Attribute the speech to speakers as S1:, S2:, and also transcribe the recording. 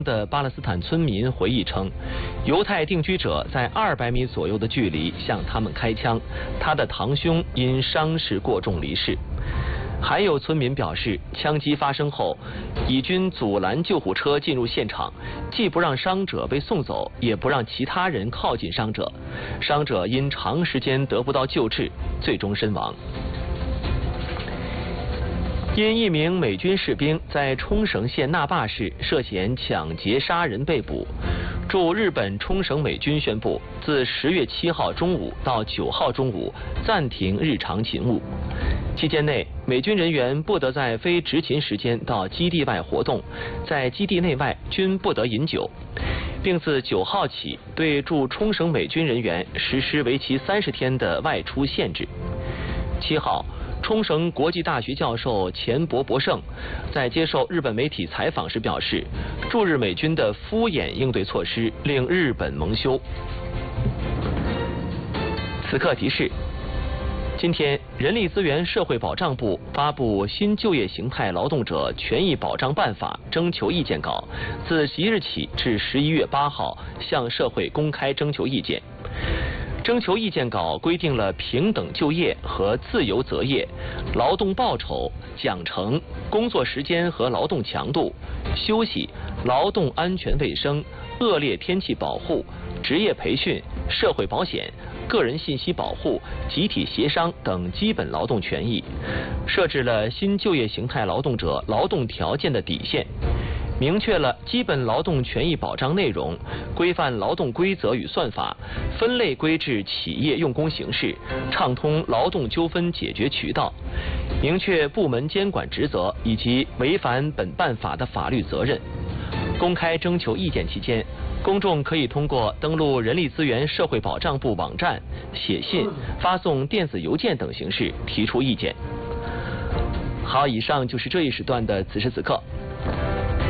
S1: 的巴勒斯坦村民回忆称，犹太定居者在200米左右的距离向他们开枪，他的堂兄因伤势过重离世。还有村民表示，枪击发生后，以军阻拦救护车进入现场，既不让伤者被送走，也不让其他人靠近伤者。伤者因长时间得不到救治，最终身亡。因一名美军士兵在冲绳县那霸市涉嫌抢劫杀人被捕，驻日本冲绳美军宣布，自10月7号中午到9号中午暂停日常勤务。期间内，美军人员不得在非执勤时间到基地外活动，在基地内外均不得饮酒，并自9号起对驻冲绳美军人员实施为期30天的外出限制。7号，冲绳国际大学教授钱伯伯胜在接受日本媒体采访时表示，驻日美军的敷衍应对措施令日本蒙羞。此刻提示：今天，人力资源社会保障部发布新就业形态劳动者权益保障办法征求意见稿，自即日起至11月8号向社会公开征求意见。征求意见稿规定了平等就业和自由择业、劳动报酬、奖惩、工作时间和劳动强度、休息、劳动安全卫生、恶劣天气保护、职业培训、社会保险、个人信息保护、集体协商等基本劳动权益，设置了新就业形态劳动者劳动条件的底线，明确了基本劳动权益保障内容，规范劳动规则与算法，分类规制企业用工形式，畅通劳动纠纷解决渠道，明确部门监管职责以及违反本办法的法律责任。公开征求意见期间，公众可以通过登录人力资源社会保障部网站、写信、发送电子邮件等形式提出意见。好，以上就是这一时段的此时此刻。